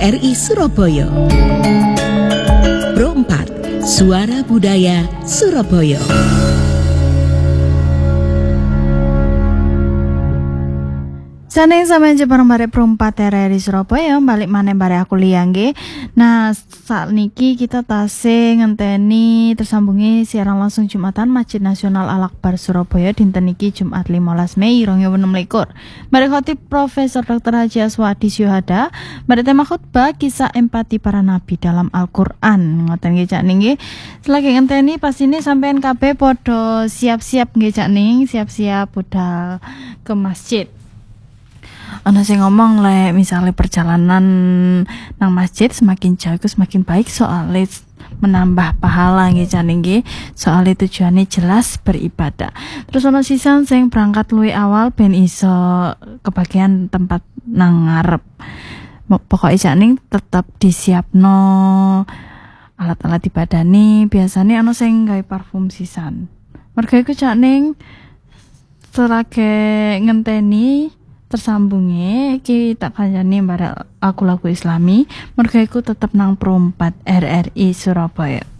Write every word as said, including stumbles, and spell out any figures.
R I Surabaya. Pro empat, Suara Budaya Surabaya. Saneng sampeyan bareng bare Pro empat R R I Surabaya, balik maneh bare aku Liang nggih. Nah, saat niki kita tasih ngenteni tersambungi siaran langsung Jumatan Masjid Nasional Al-Akbar Surabaya dinten niki Jumat limolas Mei dua ribu enam belas. Bare khotib Profesor Doktor Haji Aswadi Syuhada, bare tema khutbah kisah empati para nabi dalam Al-Qur'an. Ngoten nggih Cak Ning nggih. Selagi ngenteni pasine sampeyan kabeh padha siap-siap nggih Cak Ning, siap-siap budal ke masjid. Ana sing ngomong lek misalnya perjalanan nang masjid semakin jauh itu semakin baik soalnya menambah pahala nggih Cak Ning nggih. Soalnya tujuannya jelas beribadah. Terus ana sisan sing berangkat luwih awal ben iso kebagian tempat nang ngarep. Pokoke Cak Ning tetap disiapno alat-alat ibadah nih. Biasanya ana sing gawe parfum sisan. Mergo iku Cak Ning selagi ngenteni tersambungnya kita kancane bare aku lagu Islami mergo iku tetep nang Pro empat R R I Surabaya.